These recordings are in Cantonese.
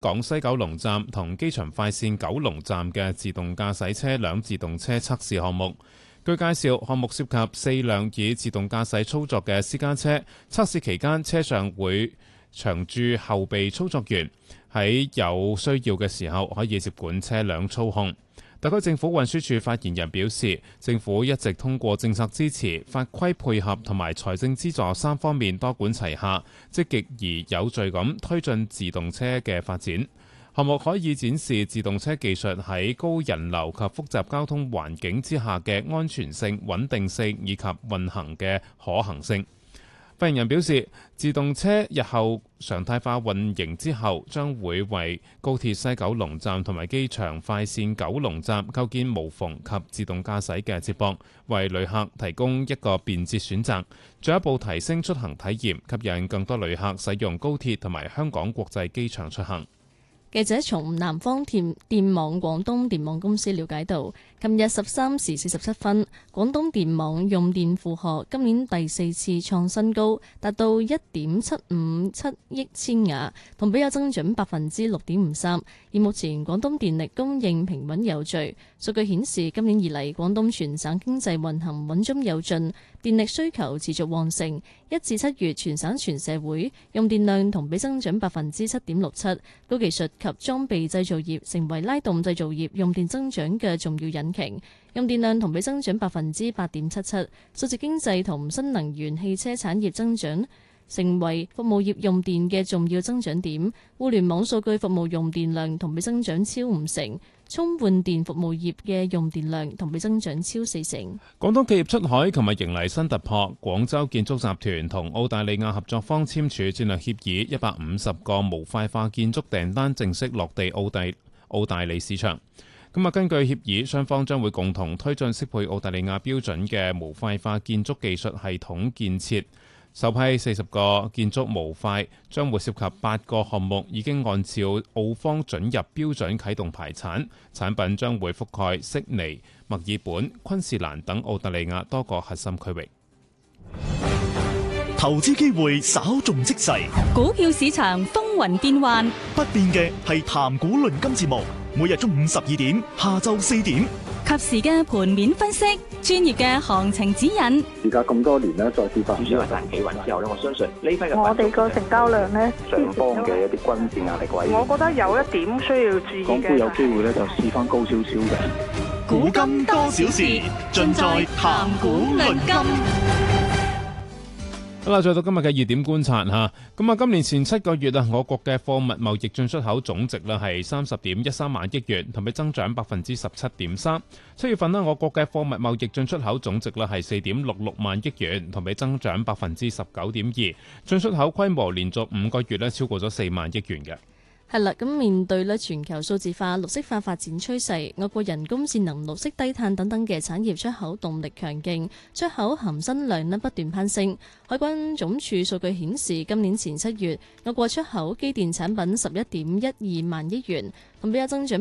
港西九龍站同機場快線九龍站嘅自動駕駛車輛自動車測試項目。據介紹，項目涉及4輛以自動駕駛操作嘅私家車，測試期間車上會長駐後備操作員，喺有需要嘅時候可以接管車輛操控。特區政府運輸署發言人表示，政府一直通過政策支持、法規配合同埋財政資助3方面多管齊下，積極而有序咁推進自動車嘅發展。項目可以展示自動車技術喺高人流及複雜交通環境之下嘅安全性、穩定性以及運行嘅可行性。發言人表示，自動車日後常態化運營之後，將會為高鐵西九龍站同埋機場快線九龍站構建無縫及自動駕駛嘅接駁，為旅客提供一個便捷選擇，進一步提升出行體驗，吸引更多旅客使用高鐵同埋香港國際機場出行。 記者從南方電網廣東電網公司了解到，琴日13時47分，廣東電網用電負荷今年第4次創新高，達到1.757億千瓦，同比有增長6.53%。而目前廣東電力供應平穩有序，數據顯示今年以嚟廣東全省經濟運行穩中有進，電力需求持續旺盛。1至7月全省全社會用電量同比增長7.67%，高技術及裝備製造業成為拉動製造業用電增長嘅重要引擎，用電量同比增長8.77%。數字經濟同新能源汽車產業增長成為服務業用電嘅重要增長點，互聯網數據服務用電量同比增長超50%，充換電服務業嘅用電量同比增長超40%。 廣東企業出海琴日迎嚟新突破，廣州建築集團同澳大利亞合作方簽署戰略協議，150個模塊化建築訂單正式落地澳大利市場。根據協議，雙方將會共同推進適配澳大利亞標準嘅模塊化建築技術系統建設。首批40個建築模塊將會涉及8個項目，已經按照澳方准入標準啟動排產，產品將會覆蓋悉尼、墨爾本、昆士蘭等澳大利亞多個核心區域。 投資機會稍縱即逝， 股票市場風雲變幻， 不變嘅係談股論金節目，每日中午12點、下晝4點， 及時嘅盤面分析，專業嘅行情指引。 而家咁多年咧，再跌翻， 主要係大企穩之後咧，我相信呢批嘅我哋個成交量咧， 上方嘅一啲均線壓力位， 我覺得有一點需要注意嘅。 港股有機會咧就試翻高少少嘅。 股金多少事，盡在談股論金。 好啦，再到今日嘅熱點觀察吓，今年前7個月我國嘅貨物貿易進出口總值係30.13萬億元，同比增長17.3%。7月份我國嘅貨物貿易進出口總值係4.66萬億元，同比增長19.2%。進出口規模連續5個月超過咗4萬億元嘅。 係啦，咁面對全球數字化、綠色化發展趨勢，我國人工智能、綠色低碳等等嘅產業出口動力強勁，出口含新量不斷攀升。海關總署數據顯示，今年前7月，我國出口機電產品11.12萬億元，同比有增長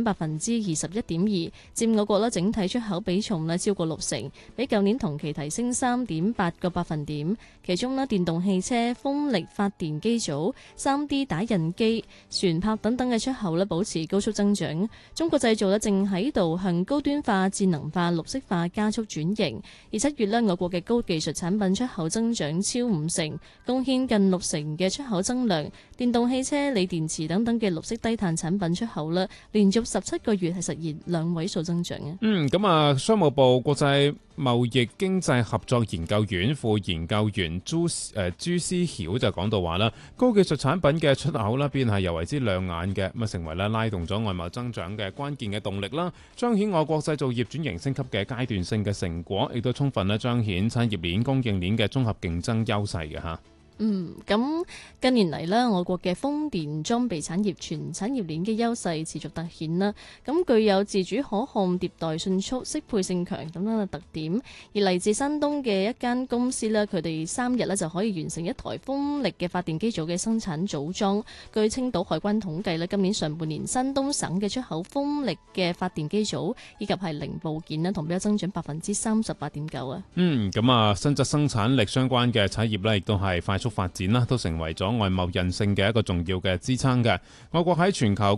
21.2%，佔我國整體出口比重超過60%，比舊年同期提升3.8個百分點。其中電動汽車、風力發電機組、3D 打印機、船舶等等嘅出口保持高速增長。中國製造正喺度向高端化、智能化、綠色化加速轉型。而7月我國嘅高技術產品出口增長超50%，貢獻近60%嘅出口增量。電動汽車、鋰電池等等嘅綠色低碳產品出口連續17個月係實現2位數增長嘅。 商務部國際貿易經濟合作研究院副研究員朱思曉就講到話啦，高技術產品嘅出口變係尤為之亮眼嘅，成為拉動咗外貿增長嘅關鍵嘅動力啦，彰顯我國製造業轉型升級嘅階段性嘅成果，亦都充分彰顯產業鏈、供應鏈嘅綜合競爭優勢嘅嚇。 咁近年嚟我國嘅風電裝備產業全產業鏈嘅優勢持續凸顯啦。咁具有自主可控、迭代迅速、適配性強等等嘅特點。而嚟自山東嘅一間公司佢哋3日就可以完成一台風力嘅發電機組嘅生產組裝。據青島海關統計今年上半年山東省嘅出口風力嘅發電機組以及係零部件同比增長38.9%。 新質生產力相關嘅產業亦都係快速速發展啦，都成為咗外貿韌性嘅一個重要嘅支撐嘅。外國喺全球